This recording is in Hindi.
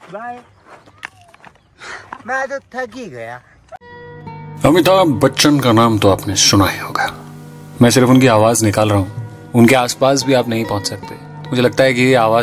बाय। मैं तो थक ही गया। अमिताभ बच्चन का नाम तो आपने सुना ही होगा। मैं सिर्फ उनकी आवाज निकाल रहा हूँ, उनके आसपास भी आप नहीं पहुंच सकते। मुझे लगता है कि ये आवाज